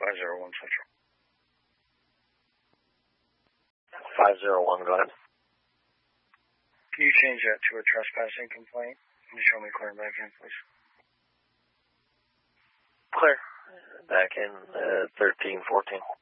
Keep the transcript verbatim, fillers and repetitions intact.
five zero one Central. five zero one, go ahead. Can you change that to a trespassing complaint? Can you show me clear back in, please? Clear. Back in uh, thirteen fourteen.